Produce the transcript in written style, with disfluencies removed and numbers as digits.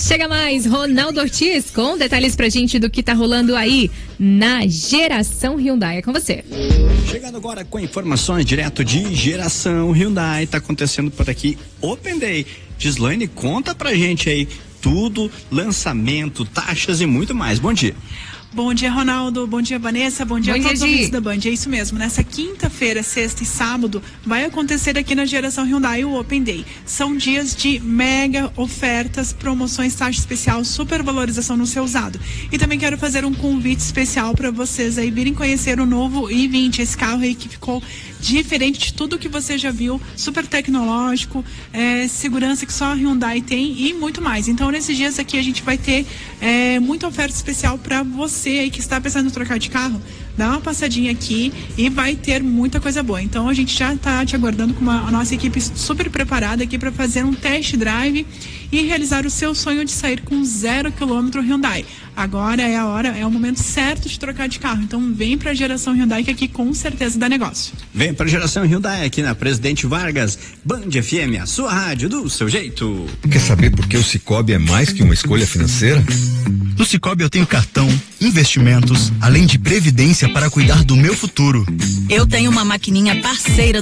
Chega mais, Ronaldo Ortiz, com detalhes pra gente do que tá rolando aí na Geração Hyundai. É com você. Chegando agora com informações direto de Geração Hyundai. Tá acontecendo por aqui Open Day. Gislaine, conta pra gente aí tudo, lançamento, taxas e muito mais. Bom dia. Bom dia, Ronaldo. Bom dia, Vanessa. Bom dia a todos os ouvintes da Band. É isso mesmo. Nessa quinta-feira, sexta e sábado, vai acontecer aqui na Geração Hyundai o Open Day. São dias de mega ofertas, promoções, taxa especial, supervalorização no seu usado. E também quero fazer um convite especial para vocês aí virem conhecer o novo i20, esse carro aí que ficou diferente de tudo que você já viu, super tecnológico, segurança que só a Hyundai tem e muito mais. Então, nesses dias aqui a gente vai ter muita oferta especial para você aí que está pensando em trocar de carro. Dá uma passadinha aqui e vai ter muita coisa boa. Então, a gente já está te aguardando com a nossa equipe super preparada aqui para fazer um test drive e realizar o seu sonho de sair com 0 km Hyundai. Agora é a hora, é o momento certo de trocar de carro. Então vem pra Geração Hyundai que aqui com certeza dá negócio. Vem pra Geração Hyundai aqui na Presidente Vargas, Band FM, a sua rádio do seu jeito. Quer saber por que o Sicoob é mais que uma escolha financeira? No Sicoob eu tenho cartão, investimentos, além de previdência para cuidar do meu futuro. Eu tenho uma maquininha parceira